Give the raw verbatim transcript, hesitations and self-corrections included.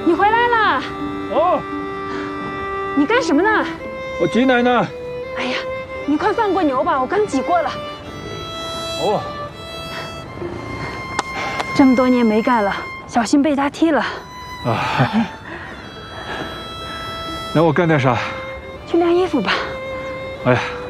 你回来了。 哦。 你干什么呢？ 我挤奶呢。 哎呀，你快放过牛吧，我刚挤过了。 哦。 这么多年没干了，小心被他踢了。 啊。那我干点啥？ 去晾衣服吧。 哎呀。